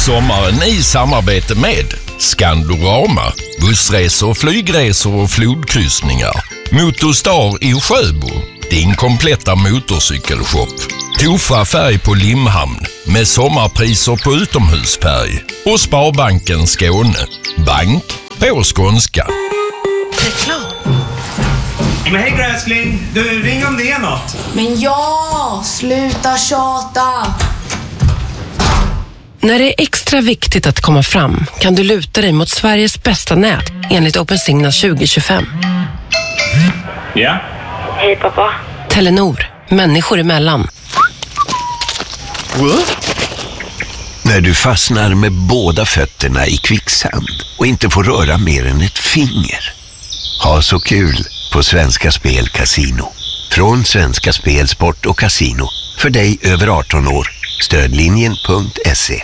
Sommaren i samarbete med Skandorama, bussresor, flygresor och flodkryssningar. Motorstar i Sjöbo, din kompletta motorcykelshop. Tofa färg på Limhamn med sommarpriser på utomhusfärg. Och Sparbanken Skåne, bank på skånska. Reklam. Men hej gräsling, du ring om det är något. Men ja, sluta tjata. När det är extra viktigt att komma fram kan du luta dig mot Sveriges bästa nät enligt OpenSignal 2025. Ja? Hej pappa. Telenor, människor emellan. När du fastnar med båda fötterna i kvicksand och inte får röra mer än ett finger. Ha så kul på Svenska Spel Casino. Från Svenska Spel, Sport och Casino. För dig över 18 år. Stödlinjen.se.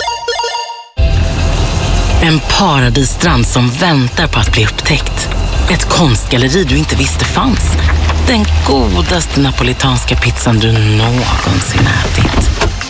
En paradisstrand som väntar på att bli upptäckt. Ett konstgalleri du inte visste fanns. Den godaste napolitanska pizzan du någonsin ätit.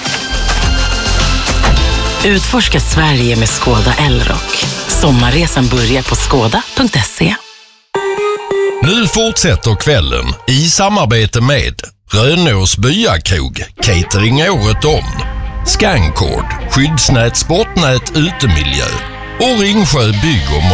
Utforska Sverige med Skoda Elrock. Sommarresan börjar på skoda.se. Nu fortsätter kvällen i samarbete med Rönås Byakrog, catering året om. Scankord, skyddsnät, sportnät, utemiljö och Ringsjö bygg- och